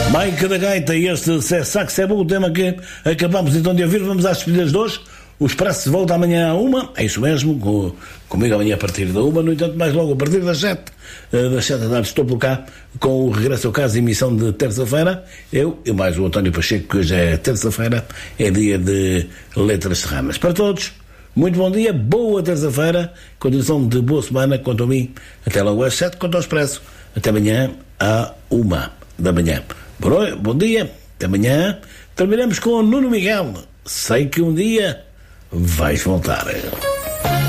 Mike da Gaita e este sax é bom, o tema que acabamos então de ouvir. Vamos às despedidas de hoje. O Expresso volta amanhã à 1, é isso mesmo, comigo amanhã a partir da 1, no entanto mais logo a partir das 7 da tarde estou por cá com o Regresso ao Caso, emissão de terça-feira, eu e mais o António Pacheco, que hoje é terça-feira, é dia de Letras Serranas. Para todos, muito bom dia, boa terça-feira, continuação de boa semana, quanto a mim, até logo às 7, quanto ao Expresso, até amanhã à 1 da manhã. Bom dia, até amanhã. Terminamos com o Nuno Miguel, sei que um dia vais voltar.